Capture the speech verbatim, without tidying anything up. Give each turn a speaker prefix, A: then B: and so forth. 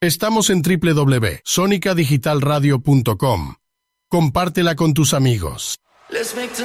A: Estamos en doble u doble u doble u punto sonica digital radio punto com. Compártela con tus amigos.